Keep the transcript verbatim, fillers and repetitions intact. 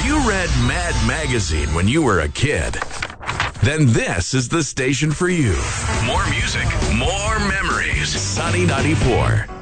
If you read Mad Magazine when you were a kid, then this is the station for you. More music, more memories. Sunny ninety-four.